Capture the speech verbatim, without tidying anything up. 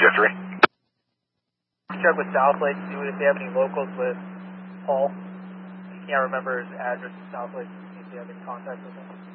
trajectory. Check with Southlake, see if they have any locals with Paul. I can't remember his address in Southlake, see if they have any contact with him.